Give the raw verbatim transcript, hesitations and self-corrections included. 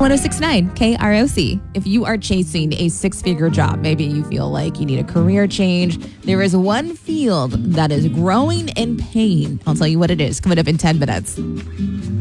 one oh six point nine K R O C. If you are chasing a six-figure job, maybe you feel like you need a career change, there is one field that is growing and paying. I'll tell you what it is coming up in ten minutes.